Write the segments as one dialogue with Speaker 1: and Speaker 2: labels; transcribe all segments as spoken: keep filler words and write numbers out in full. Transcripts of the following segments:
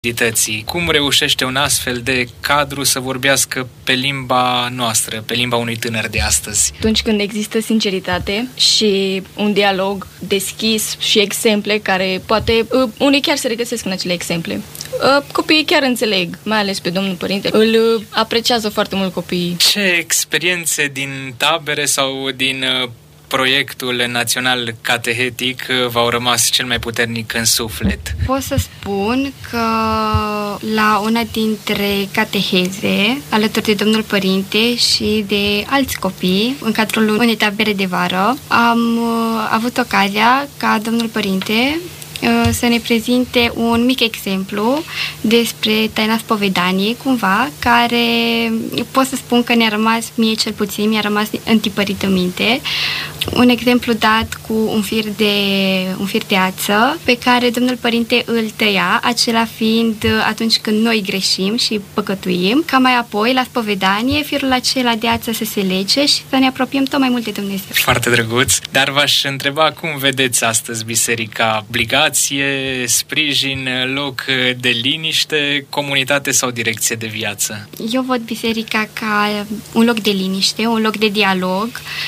Speaker 1: dizabilității. Cum reușește un astfel de cadru să vorbească pe limba noastră, pe limba unui tânăr de astăzi?
Speaker 2: Atunci când există sinceritate și un dialog deschis și exemple care poate, unii chiar se regăsesc în acele exemple. Copiii chiar înțeleg, mai ales pe domnul părinte, îl apreciază foarte mult copiii.
Speaker 1: Ce experiențe din tabere sau din proiectul național catehetic v-au rămas cel mai puternic în suflet?
Speaker 3: Pot să spun că la una dintre cateheze, alături de domnul părinte și de alți copii, în cadrul unei tabere de vară, am avut ocazia ca domnul părinte să ne prezinte un mic exemplu despre taina spovedaniei, cumva, care pot să spun că ne-a rămas, mie cel puțin, mi-a rămas întipărit în minte. Un exemplu dat cu un fir de, un fir de ață pe care domnul părinte îl tăia, acela fiind atunci când noi greșim și păcătuim, ca mai apoi, la spovedanie, firul acela de ață să se lege și să ne apropiem tot mai mult de Dumnezeu.
Speaker 1: Foarte drăguț, dar v-aș întreba cum vedeți astăzi biserica? Obligație, sprijin, loc de liniște, comunitate sau direcție de viață?
Speaker 3: Eu văd biserica ca un loc de liniște, un loc de dialog,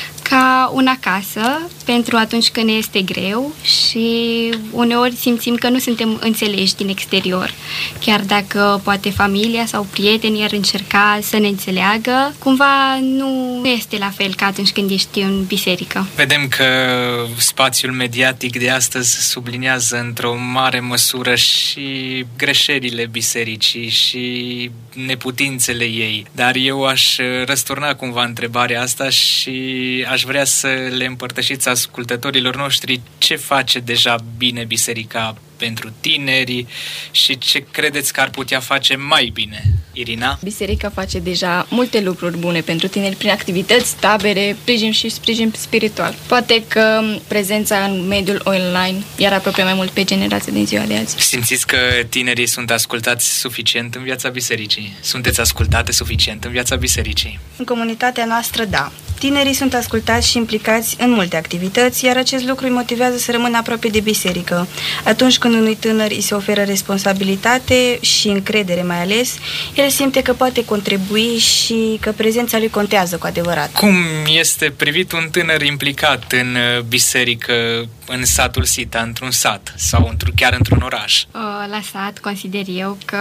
Speaker 3: ca una casă pentru atunci când ne este greu și uneori simțim că nu suntem înțeleși din exterior. Chiar dacă poate familia sau prietenii ar încerca să ne înțeleagă, cumva nu este la fel ca atunci când ești în biserică.
Speaker 1: Vedem că spațiul mediatic de astăzi subliniază într-o mare măsură și greșelile bisericii și neputințele ei. Dar eu aș răsturna cumva întrebarea asta și aș vrea să le împărtășiți ascultătorilor noștri ce face deja bine biserica pentru tineri și ce credeți că ar putea face mai bine. Irina?
Speaker 2: Biserica face deja multe lucruri bune pentru tineri prin activități, tabere, sprijin și sprijin spiritual. Poate că prezența în mediul online iar apropie mai mult pe generația din ziua de azi.
Speaker 1: Simțiți că tinerii sunt ascultați suficient în viața bisericii? Sunteți ascultate suficient în viața bisericii?
Speaker 4: În comunitatea noastră, da. Tinerii sunt ascultați și implicați în multe activități, iar acest lucru îi motivează să rămână aproape de biserică. Atunci când unui tânăr îi se oferă responsabilitate și încredere mai ales, el simte că poate contribui și că prezența lui contează cu adevărat.
Speaker 1: Cum este privit un tânăr implicat în biserică, în satul Sita, într-un sat sau într- chiar într-un oraș?
Speaker 3: La sat consider eu că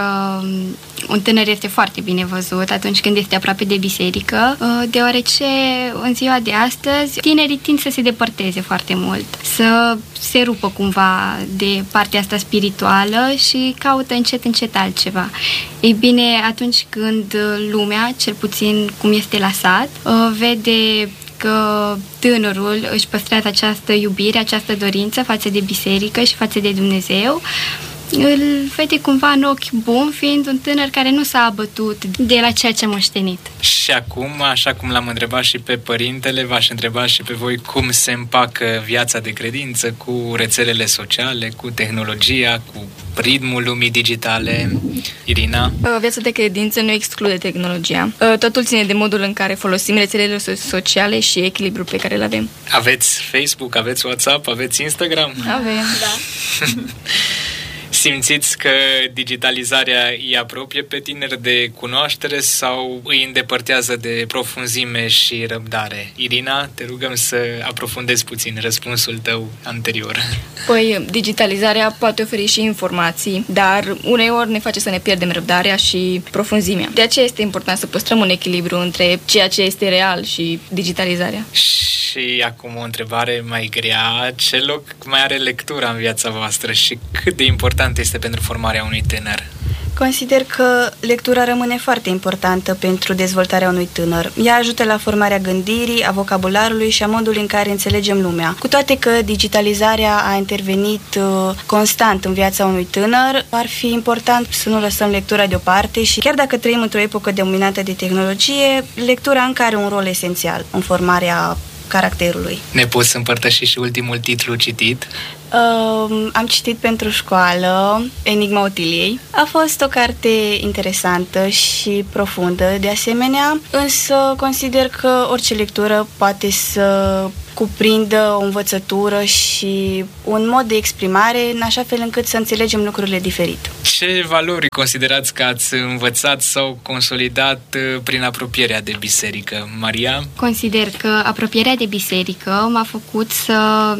Speaker 3: un tânăr este foarte bine văzut atunci când este aproape de biserică, deoarece în ziua de astăzi tinerii tind să se depărteze foarte mult, să se rupă cumva de partea asta spirituală și caută încet, încet altceva. Ei bine, atunci când lumea, cel puțin cum este la sat, vede că tânărul își păstrează această iubire, această dorință față de biserică și față de Dumnezeu, îl vede cumva în ochi bun, fiind un tânăr care nu s-a abătut de la ceea ce a moștenit.
Speaker 1: Și acum, așa cum l-am întrebat și pe părintele, v-aș întreba și pe voi cum se împacă viața de credință cu rețelele sociale, cu tehnologia, cu ritmul lumii digitale. Irina?
Speaker 2: Viața de credință nu exclude tehnologia. Totul ține de modul în care folosim rețelele sociale și echilibrul pe care îl avem.
Speaker 1: Aveți Facebook, aveți WhatsApp, aveți Instagram?
Speaker 2: Avem, da.
Speaker 1: Simțiți că digitalizarea îi apropie pe tineri de cunoaștere sau îi îndepărtează de profunzime și răbdare? Irina, te rugăm să aprofundezi puțin răspunsul tău anterior.
Speaker 2: Păi, digitalizarea poate oferi și informații, dar uneori ne face să ne pierdem răbdarea și profunzimea. De aceea este important să păstrăm un echilibru între ceea ce este real și digitalizarea.
Speaker 1: Și acum o întrebare mai grea. Ce loc mai are lectura în viața voastră și cât de important este pentru formarea unui tânăr?
Speaker 4: Consider că lectura rămâne foarte importantă pentru dezvoltarea unui tânăr. Ea ajută la formarea gândirii, a vocabularului și a modului în care înțelegem lumea. Cu toate că digitalizarea a intervenit uh, constant în viața unui tânăr, ar fi important să nu lăsăm lectura deoparte și chiar dacă trăim într-o epocă dominată de tehnologie, lectura încă are un rol esențial în formarea caracterului.
Speaker 1: Ne poți împărtăși și ultimul titlu citit?
Speaker 4: Uh, am citit pentru școală Enigma Otiliei. A fost o carte interesantă și profundă de asemenea, însă consider că orice lectură poate să cuprindă o învățătură și un mod de exprimare în așa fel încât să înțelegem lucrurile diferit.
Speaker 1: Ce valori considerați că ați învățat sau consolidat prin apropierea de biserică? Maria?
Speaker 3: Consider că apropierea de biserică m-a făcut să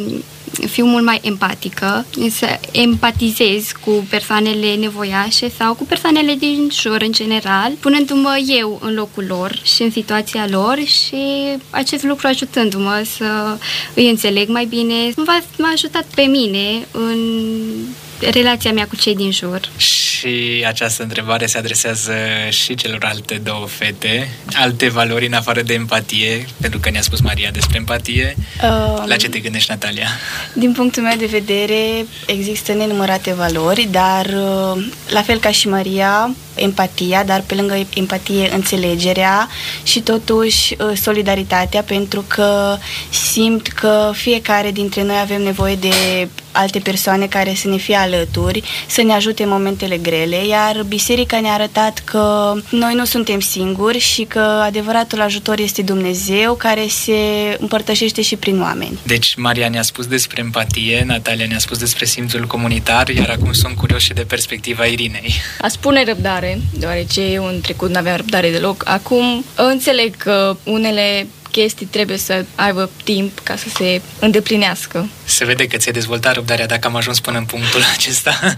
Speaker 3: fiu mult mai empatică, să empatizez cu persoanele nevoiașe sau cu persoanele din jur în general, punându-mă eu în locul lor și în situația lor și acest lucru ajutându-mă să îi înțeleg mai bine, m-a ajutat pe mine în relația mea cu cei din jur.
Speaker 1: Și această întrebare se adresează și celorlalte două fete. Alte valori în afară de empatie, pentru că ne-a spus Maria despre empatie. Uh, La ce te gândești, Natalia?
Speaker 4: Din punctul meu de vedere, există nenumărate valori, dar la fel ca și Maria, empatia, dar pe lângă empatie, înțelegerea și totuși solidaritatea, pentru că simt că fiecare dintre noi avem nevoie de alte persoane care să ne fie alături, să ne ajute în momentele grele, iar biserica ne-a arătat că noi nu suntem singuri și că adevăratul ajutor este Dumnezeu, care se împărtășește și prin oameni.
Speaker 1: Deci Maria ne-a spus despre empatie, Natalia ne-a spus despre simțul comunitar, iar acum sunt curios și de perspectiva Irinei.
Speaker 2: A spune răbdare, deoarece eu în trecut nu aveam răbdare deloc. Acum înțeleg că unele chestii trebuie să aibă timp ca să se îndeplinească.
Speaker 1: Se vede că ți-ai dezvoltat răbdarea dacă am ajuns până în punctul acesta.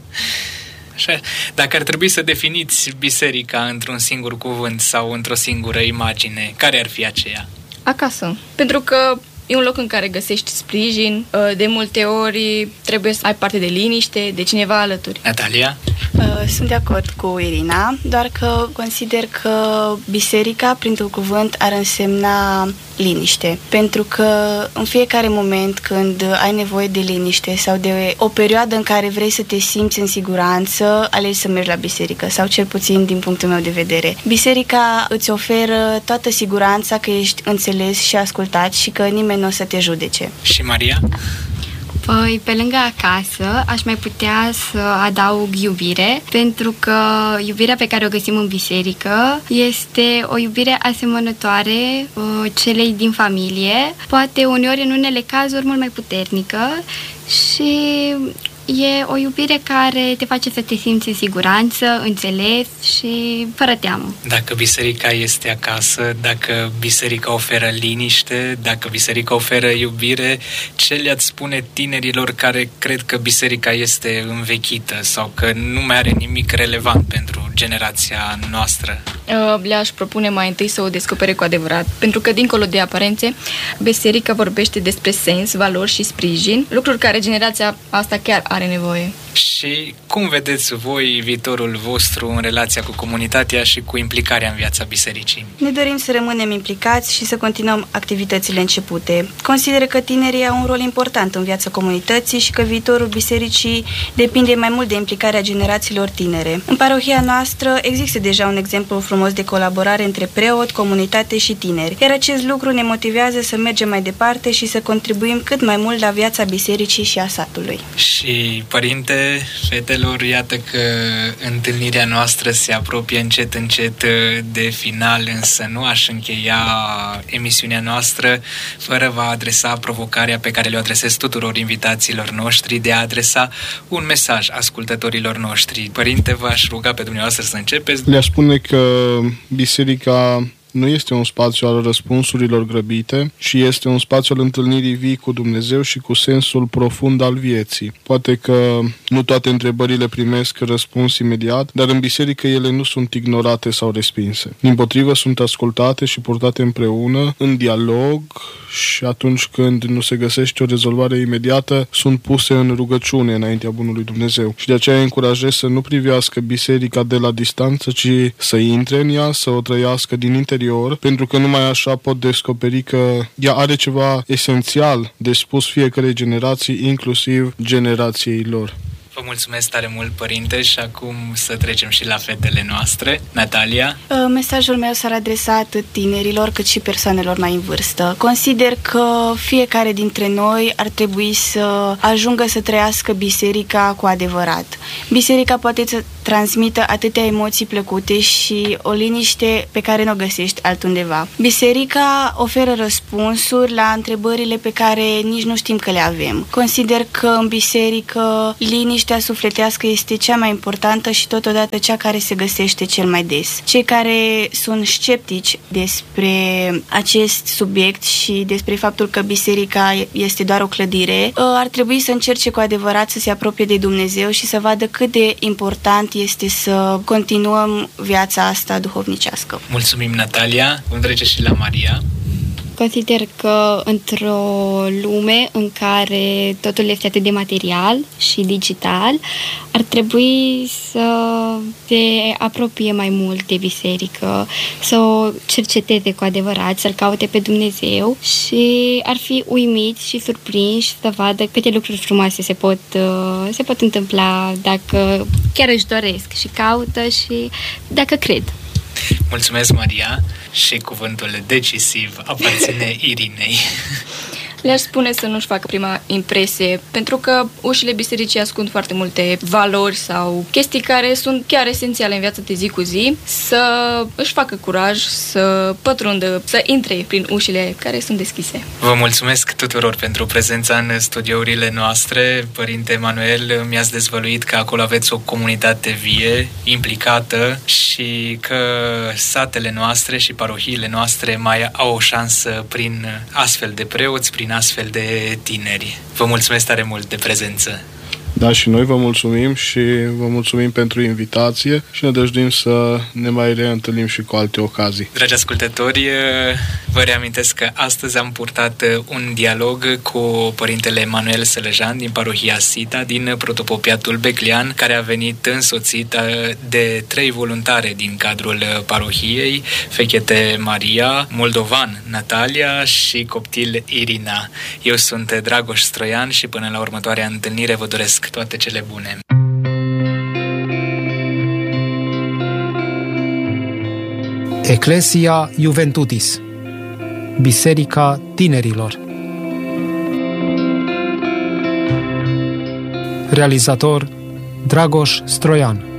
Speaker 1: Așa. Dacă ar trebui să definiți biserica într-un singur cuvânt sau într-o singură imagine, care ar fi aceea?
Speaker 2: Acasă. Pentru că e un loc în care găsești sprijin, de multe ori trebuie să ai parte de liniște, de cineva alături.
Speaker 1: Natalia?
Speaker 4: Sunt de acord cu Irina, doar că consider că biserica, printr-un cuvânt, ar însemna liniște. Pentru că în fiecare moment când ai nevoie de liniște sau de o perioadă în care vrei să te simți în siguranță, alegi să mergi la biserică, sau cel puțin din punctul meu de vedere. Biserica îți oferă toată siguranța că ești înțeles și ascultat și că nimeni nu o să te judece.
Speaker 1: Și Maria?
Speaker 3: Păi, pe lângă acasă, aș mai putea să adaug iubire, pentru că iubirea pe care o găsim în biserică este o iubire asemănătoare uh, celei din familie, poate uneori în unele cazuri mult mai puternică și e o iubire care te face să te simți în siguranță, înțeles și fără teamă.
Speaker 1: Dacă biserica este acasă, dacă biserica oferă liniște, dacă biserica oferă iubire, ce le-ați spune tinerilor care cred că biserica este învechită sau că nu mai are nimic relevant pentru generația noastră?
Speaker 2: Le-aș propune mai întâi să o descopere cu adevărat, pentru că dincolo de aparențe, biserica vorbește despre sens, valori și sprijin, lucruri care generația asta chiar are nevoie.
Speaker 1: Și cum vedeți voi viitorul vostru în relația cu comunitatea și cu implicarea în viața bisericii?
Speaker 4: Ne dorim să rămânem implicați și să continuăm activitățile începute. Consider că tinerii au un rol important în viața comunității și că viitorul bisericii depinde mai mult de implicarea generațiilor tinere. În parohia noastră există deja un exemplu frumos de colaborare între preot, comunitate și tineri, iar acest lucru ne motivează să mergem mai departe și să contribuim cât mai mult la viața bisericii și a satului.
Speaker 1: Și, părinte, fetelor, iată că întâlnirea noastră se apropie încet, încet de final, însă nu aș încheia emisiunea noastră fără va adresa provocarea pe care le-o adresez tuturor invitațiilor noștri de a adresa un mesaj ascultătorilor noștri. Părinte, v-aș ruga pe dumneavoastră să începeți.
Speaker 5: Le-aș spune că biserica nu este un spațiu al răspunsurilor grăbite, ci este un spațiu al întâlnirii vii cu Dumnezeu și cu sensul profund al vieții. Poate că nu toate întrebările primesc răspuns imediat, dar în biserică ele nu sunt ignorate sau respinse. Dimpotrivă, sunt ascultate și purtate împreună, în dialog, și atunci când nu se găsește o rezolvare imediată, sunt puse în rugăciune înaintea bunului Dumnezeu. Și de aceea îi încurajez să nu privească biserica de la distanță, ci să intre în ea, să o trăiască din interior, pentru că numai așa pot descoperi că ea are ceva esențial de spus fiecare generații, inclusiv generației lor.
Speaker 1: Vă mulțumesc tare mult, părinte, și acum să trecem și la fetele noastre. Natalia?
Speaker 4: Mesajul meu s-ar adresa atât tinerilor cât și persoanelor mai în vârstă. Consider că fiecare dintre noi ar trebui să ajungă să trăiască biserica cu adevărat. Biserica poate să transmită atâtea emoții plăcute și o liniște pe care nu o găsești altundeva. Biserica oferă răspunsuri la întrebările pe care nici nu știm că le avem. Consider că în biserică liniștea sufletească este cea mai importantă și totodată cea care se găsește cel mai des. Cei care sunt sceptici despre acest subiect și despre faptul că biserica este doar o clădire, ar trebui să încerce cu adevărat să se apropie de Dumnezeu și să vadă cât de important este să continuăm viața asta duhovnicească.
Speaker 1: Mulțumim, Natalia. Vom trece și la Maria.
Speaker 3: Consider că într-o lume în care totul este atât de material și digital, ar trebui să se apropie mai mult de biserică, să o cerceteze cu adevărat, să-L caute pe Dumnezeu și ar fi uimiți și surprinși să vadă câte lucruri frumoase se pot, se pot întâmpla dacă chiar își doresc și caută și dacă cred.
Speaker 1: Mulțumesc, Maria, și cuvântul decisiv aparține Irinei.
Speaker 2: Le-aș spune să nu-și facă prima impresie, pentru că ușile bisericii ascund foarte multe valori sau chestii care sunt chiar esențiale în viața de zi cu zi, să își facă curaj, să pătrundă, să intre prin ușile care sunt deschise.
Speaker 1: Vă mulțumesc tuturor pentru prezența în studiourile noastre. Părinte Emanuel, mi-ați dezvăluit că acolo aveți o comunitate vie, implicată și că satele noastre și parohiile noastre mai au o șansă prin astfel de preoți, prin astfel de tineri. Vă mulțumesc tare mult de prezență.
Speaker 5: Da, și noi vă mulțumim și vă mulțumim pentru invitație și ne dăjduim să ne mai reîntâlnim și cu alte ocazii.
Speaker 1: Dragi ascultători, vă reamintesc că astăzi am purtat un dialog cu părintele Emanuel Sălăjan din parohia Sita, din protopopiatul Beclean, care a venit însoțit de trei voluntare din cadrul parohiei, fechete Maria, moldovan Natalia și coptil Irina. Eu sunt Dragoș Stroian și până la următoarea întâlnire vă doresc toate cele bune.
Speaker 6: Ecclesia Juventutis, Biserica Tinerilor. Realizator Dragoș Stroian.